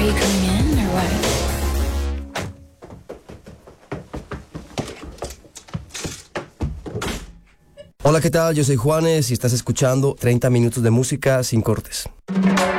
you coming in or what? Hola, ¿qué tal? Yo soy Juanes y estás escuchando 30 minutos de música sin cortes.